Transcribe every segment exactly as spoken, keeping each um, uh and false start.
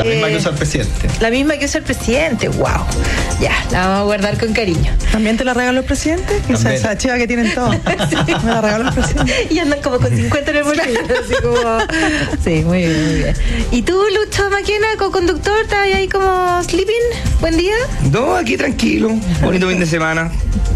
La misma eh, que usa el presidente. La misma que usa el presidente, wow. Ya, la vamos a guardar con cariño. ¿También te la regaló el presidente? Esa, esa chiva que tienen todos. Sí. Me la regaló el presidente. Y andan como con cincuenta en el bolsillo. Así como... Sí, muy bien, muy bien. ¿Y tú, Lucho Maquena, co-conductor, estás ahí como sleeping? Buen día. No, aquí tranquilo. Bonito fin de semana.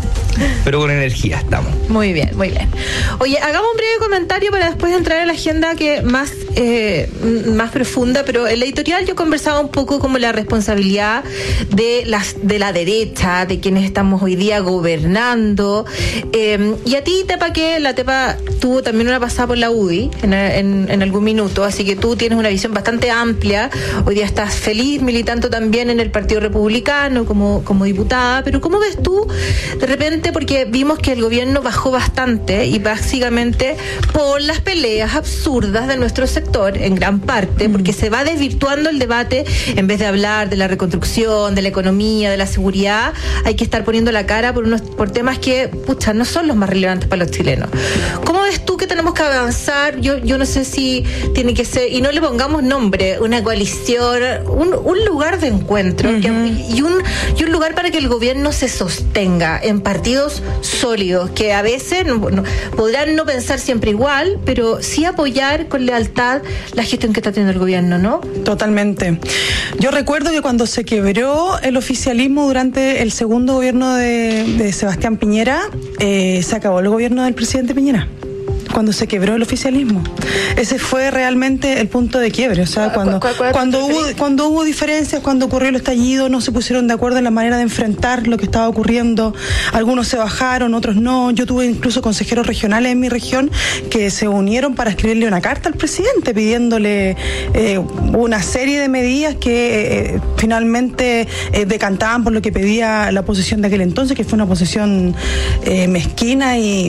Pero con energía estamos. Muy bien, muy bien. Oye, hagamos un breve comentario para después entrar en la agenda que más, eh, más profunda, pero en la editorial yo conversaba un poco como la responsabilidad de, las, de la derecha, de quienes estamos hoy día gobernando. Eh, y a ti, Tepa, que la Tepa tuvo también una pasada por la U D I en, en, en algún minuto, así que tú tienes una visión bastante amplia. Hoy día estás feliz militando también en el Partido Republicano como, como diputada, pero ¿cómo ves tú de repente? Porque vimos que el gobierno bajó bastante y básicamente por las peleas absurdas de nuestro sector en gran parte, porque se va desvirtuando el debate. En vez de hablar de la reconstrucción, de la economía, de la seguridad, hay que estar poniendo la cara por unos por temas que, pucha, no son los más relevantes para los chilenos. ¿Cómo ves tú que tenemos que avanzar? Yo, yo no sé si tiene que ser, y no le pongamos nombre, una coalición, un, un lugar de encuentro, uh-huh. que, y, un, y un lugar para que el gobierno se sostenga en partidos sólidos, que a veces no, no, podrán no pensar siempre igual, pero sí apoyar con lealtad la gestión que está teniendo el gobierno, ¿no? Totalmente. Yo recuerdo que cuando se quebró el oficialismo durante el segundo gobierno de, de Sebastián Piñera, eh, se acabó el gobierno del presidente Piñera. Cuando se quebró el oficialismo. Ese fue realmente el punto de quiebre. O sea, cuando, ¿Cuál, cuál, cuál cuando, hubo, cuando hubo diferencias, cuando ocurrió el estallido, no se pusieron de acuerdo en la manera de enfrentar lo que estaba ocurriendo. Algunos se bajaron, otros no. Yo tuve incluso consejeros regionales en mi región que se unieron para escribirle una carta al presidente pidiéndole eh, una serie de medidas que eh, finalmente eh, decantaban por lo que pedía la oposición de aquel entonces, que fue una oposición eh, mezquina y...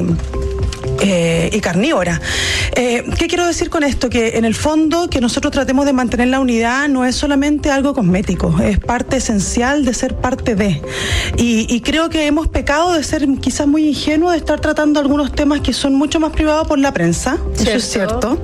Eh, y carnívora. Eh, ¿Qué quiero decir con esto? Que en el fondo que nosotros tratemos de mantener la unidad no es solamente algo cosmético, es parte esencial de ser parte de. Y, y creo que hemos pecado de ser quizás muy ingenuos, de estar tratando algunos temas que son mucho más privados por la prensa. ¿Cierto? Eso es cierto.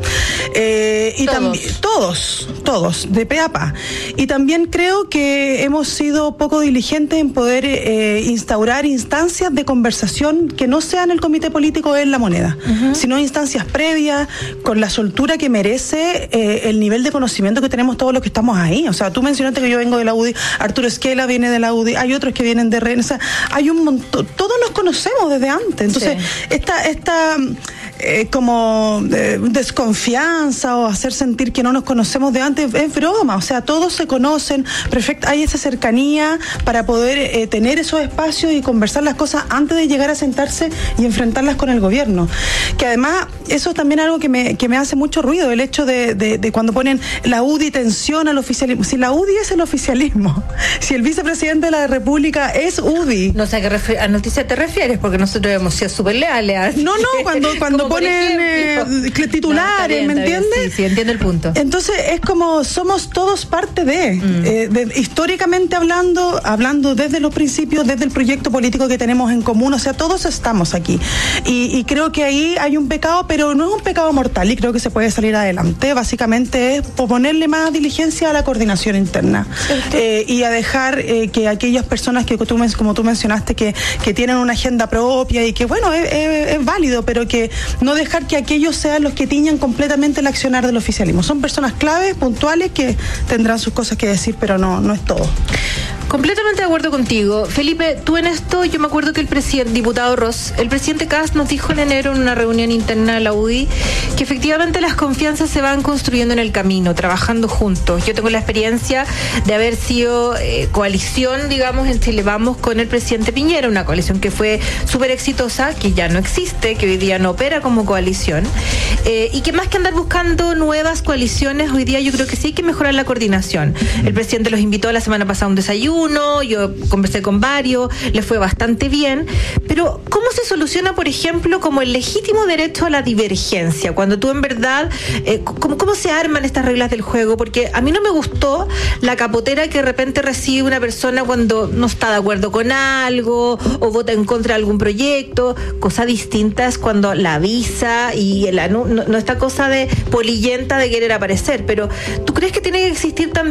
Eh, y también todos, todos, de pe a pa. Y también creo que hemos sido poco diligentes en poder eh, instaurar instancias de conversación que no sean el comité político en la moneda. Uh-huh. Sino instancias previas, con la soltura que merece eh, el nivel de conocimiento que tenemos todos los que estamos ahí. O sea, tú mencionaste que yo vengo de la U D I, Arturo Esquela viene de la U D I, hay otros que vienen de R E N, o sea, hay un montón, todos nos conocemos desde antes. Entonces, sí. esta, esta eh, como eh, desconfianza o hacer sentir que no nos conocemos de antes es broma. O sea, todos se conocen, perfecto, hay esa cercanía para poder eh, tener esos espacios y conversar las cosas antes de llegar a sentarse y enfrentarlas con el gobierno. Que además, eso es también algo que me, que me hace mucho ruido, el hecho de, de, de cuando ponen la U D I tensión al oficialismo. Si la U D I es el oficialismo, si el vicepresidente de la República es U D I. No sé a qué refi- a noticia te refieres, porque nosotros hemos sido súper leales. No, no, cuando, cuando ponen eh, titulares, no, bien, ¿me entiendes? Sí, sí, entiendo el punto. Entonces, es como somos todos parte de, mm. eh, de, históricamente hablando, hablando desde los principios, desde el proyecto político que tenemos en común, o sea, todos estamos aquí. Y, y creo que ahí hay un pecado, pero no es un pecado mortal y creo que se puede salir adelante. Básicamente es ponerle más diligencia a la coordinación interna eh, y a dejar eh, que aquellas personas que tú, como tú mencionaste, que, que tienen una agenda propia y que bueno, es, es, es válido, pero que no dejar que aquellos sean los que tiñan completamente el accionar del oficialismo. Son personas claves, puntuales, que tendrán sus cosas que decir, pero no, no es todo. Completamente de acuerdo contigo. Felipe, tú en esto, yo me acuerdo que el presidente, diputado Ross, el presidente Kast nos dijo en enero en una reunión interna de la U D I que efectivamente las confianzas se van construyendo en el camino, trabajando juntos. Yo tengo la experiencia de haber sido eh, coalición, digamos, en Chile Vamos con el presidente Piñera, una coalición que fue súper exitosa, que ya no existe, que hoy día no opera como coalición, eh, y que más que andar buscando nuevas coaliciones, hoy día yo creo que sí hay que mejorar la coordinación. El presidente los invitó la semana pasada a un desayuno, yo conversé con varios, le fue bastante bien, pero ¿cómo se soluciona, por ejemplo, como el legítimo derecho a la divergencia? Cuando tú en verdad, eh, ¿cómo, ¿cómo se arman estas reglas del juego? Porque a mí no me gustó la capotera que de repente recibe una persona cuando no está de acuerdo con algo o vota en contra de algún proyecto. Cosa distinta es cuando la avisa y el anu- no, no esta cosa de polillenta de querer aparecer, pero ¿tú crees que tiene que existir también